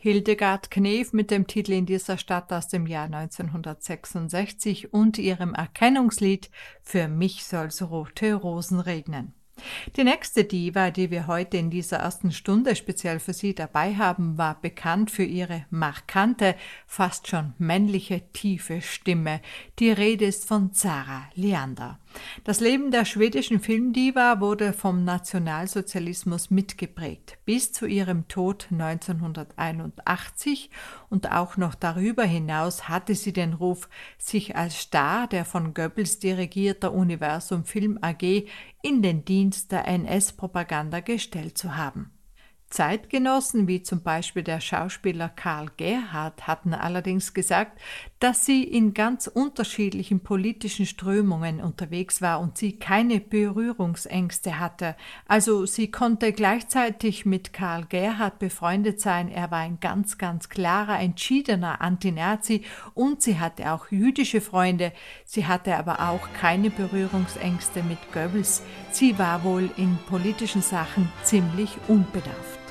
Hildegard Knef mit dem Titel In dieser Stadt aus dem Jahr 1966 und ihrem Erkennungslied Für mich soll's rote Rosen regnen. Die nächste Diva, die wir heute in dieser ersten Stunde speziell für Sie dabei haben, war bekannt für ihre markante, fast schon männliche, tiefe Stimme. Die Rede ist von Zara Leander. Das Leben der schwedischen Filmdiva wurde vom Nationalsozialismus mitgeprägt. Bis zu ihrem Tod 1981 und auch noch darüber hinaus hatte sie den Ruf, sich als Star der von Goebbels dirigierter Universum Film AG in den Dienst der NS-Propaganda gestellt zu haben. Zeitgenossen wie zum Beispiel der Schauspieler Karl Gerhardt hatten allerdings gesagt, dass sie in ganz unterschiedlichen politischen Strömungen unterwegs war und sie keine Berührungsängste hatte. Also sie konnte gleichzeitig mit Karl Gerhardt befreundet sein, er war ein ganz, ganz klarer, entschiedener Antinazi und sie hatte auch jüdische Freunde, sie hatte aber auch keine Berührungsängste mit Goebbels. Sie war wohl in politischen Sachen ziemlich unbedarft.